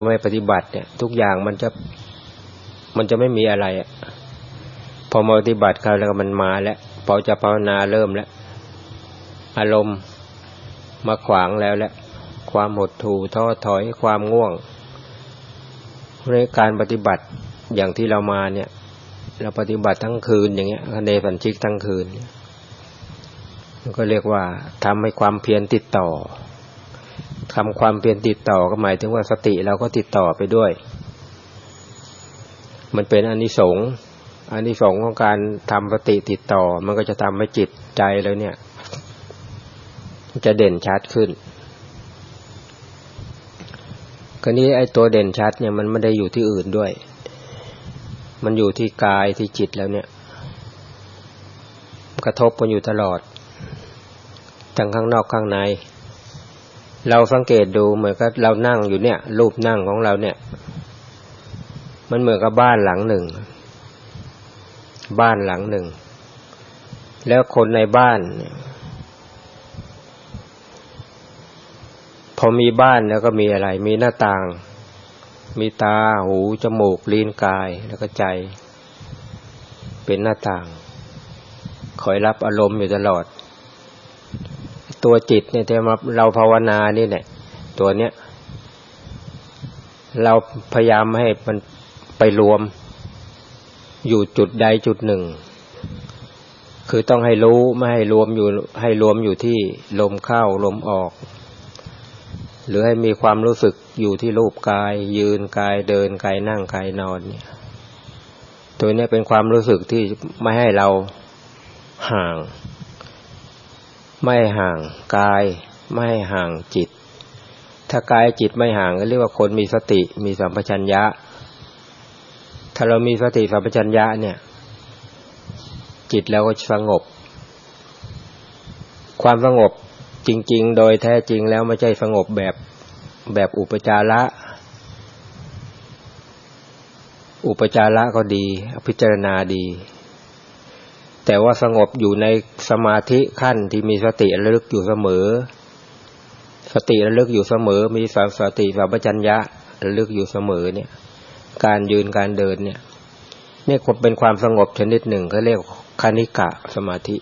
ไม่ปฏิบัติเนี่ยทุกอย่างมันจะไม่มีอะไรพอมาปฏิบัติเข้าแล้วมันมาแล้วพอจะภาวนาเริ่มแล้วอารมณ์มาขวางแล้วแหละความหดหู่ท้อถอยความง่วงในการปฏิบัติอย่างที่เรามาเนี่ยเราปฏิบัติทั้งคืนอย่างเงี้ยคเนสัญชิกทั้งคืนมันก็เรียกว่าทำให้ความเพียรติดต่อทำความเพียรติดต่อก็หมายถึงว่าสติเราก็ติดต่อไปด้วยมันเป็นอานิสงส์ของการทำสติติดต่อมันก็จะทำให้จิตใจแล้วเนี่ยจะเด่นชัดขึ้นคราวนี้ไอ้ตัวเด่นชัดเนี่ยมันไม่ได้อยู่ที่อื่นด้วยมันอยู่ที่กายที่จิตแล้วเนี่ยกระทบกันอยู่ตลอดทั้งข้างนอกข้างในเราสังเกตดูเหมือนกับเรานั่งอยู่เนี่ยรูปนั่งของเราเนี่ยมันเหมือนกับบ้านหลังหนึ่งแล้วคนในบ้านพอมีบ้านแล้วก็มีอะไรมีหน้าต่างมีตาหูจมูกลิ้นกายแล้วก็ใจเป็นหน้าต่างคอยรับอารมณ์อยู่ตลอดตัวจิตเนี่ยที่เราภาวนานี่แหละตัวเนี้ยเราพยายามให้มันไปรวมอยู่จุดใดจุดหนึ่งคือต้องให้รู้ไม่ให้รวมอยู่ที่ลมเข้าลมออกหรือให้มีความรู้สึกอยู่ที่รูปกายยืนกายเดินกายนั่งกายนอนเนี่ยตัวนี้เป็นความรู้สึกที่ไม่ให้เราห่างไม่ห่างกายไม่ห่างจิตถ้ากายจิตไม่ห่างก็เรียกว่าคนมีสติมีสัมปชัญญะถ้าเรามีสติสัมปชัญญะเนี่ยจิตเราก็สงบความสงบจริงๆโดยแท้จริงแล้วไม่ใช่สงบแบบอุปจาระก็ดีพิจารณาดีแต่ว่าสงบอยู่ในสมาธิขั้นที่มีสติระลึกอยู่เสมอมีสติสัมปชัญญะระลึกอยู่เสมอเนี่ยการยืนการเดินเนี่ยเป็นความสงบชนิดหนึ่งเขาเรียกคณิกะสมาธิ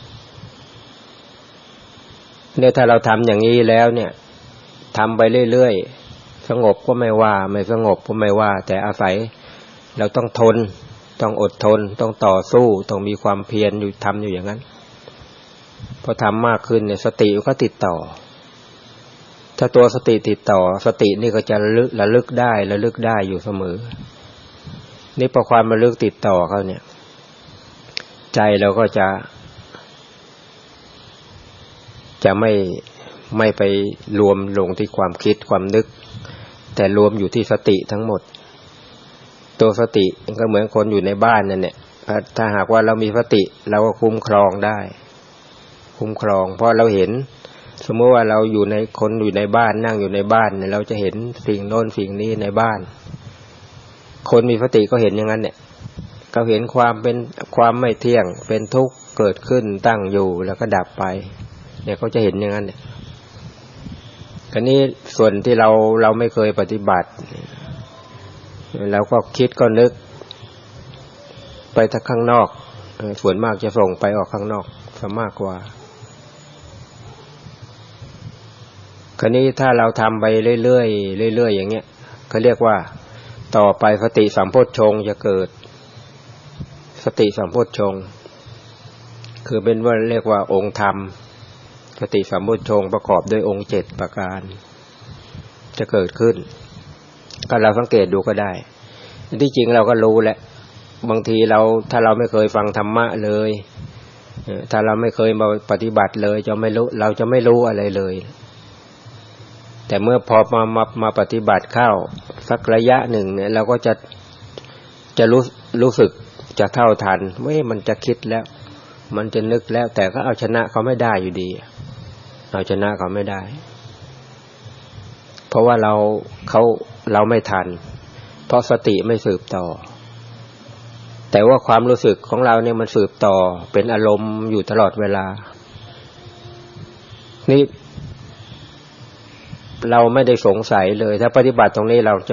เนี่ยถ้าเราทำอย่างนี้แล้วเนี่ยทำไปเรื่อยๆสงบก็ไม่ว่าไม่สงบก็ไม่ว่าแต่อาศัยเราต้องทนต้องอดทนต้องต่อสู้ต้องมีความเพียรอยู่ทำอยู่อย่างนั้นพอทำมากขึ้นเนี่ยสติก็ติดต่อถ้าตัวสติติดต่อสตินี่ก็จะระลึกได้อยู่เสมอนี่พอความระลึกติดต่อเขาเนี่ยใจเราก็จะไม่ไปรวมลงที่ความคิดความนึกแต่รวมอยู่ที่สติทั้งหมดตัวสติก็เหมือนคนอยู่ในบ้านนั่นแหละถ้าหากว่าเรามีสติเราก็คุ้มครองได้เพราะเราเห็นสมมติว่าเราอยู่ในบ้านนั่งอยู่ในบ้านเนี่ยเราจะเห็นสิ่งโน้นสิ่งนี้ในบ้านคนมีสติก็เห็นอย่างนั้นเนี่ยเขาเห็นความไม่เที่ยงเป็นทุกข์เกิดขึ้นตั้งอยู่แล้วก็ดับไปเนี่ยเขาจะเห็นอย่างนั้นเนี่ยคราวนี้ส่วนที่เราไม่เคยปฏิบัติเราก็คิดก็นึกไปทางข้างนอกส่วนมากจะส่งไปออกข้างนอกซะมากกว่าคราวนี้ถ้าเราทำไปเรื่อยๆอย่างเงี้ยเขาเรียกว่าต่อไปสติสัมโพชฌงค์จะเกิดสติสัมโพชฌงค์คือเป็นว่าเรียกว่าองค์ธรรมสติสัมโพชฌงค์ประกอบด้วยองค์7ประการจะเกิดขึ้นก็เราสังเกตดูก็ได้ที่จริงเราก็รู้แหละบางทีถ้าเราไม่เคยฟังธรรมะเลยถ้าเราไม่เคยมาปฏิบัติเลยเราจะไม่รู้อะไรเลยแต่เมื่อพอมาปฏิบัติเข้าสักระยะหนึ่งเนี่ยเราก็จะรู้สึกจะเท่าทันมันจะคิดแล้วมันจะนึกแล้วแต่ก็เอาชนะเขาไม่ได้อยู่ดีเอาชนะเขาไม่ได้เพราะว่าเราไม่ทันเพราะสติไม่สืบต่อแต่ว่าความรู้สึกของเราเนี่ยมันสืบต่อเป็นอารมณ์อยู่ตลอดเวลานี่เราไม่ได้สงสัยเลยถ้าปฏิบัติตรงนี้เรา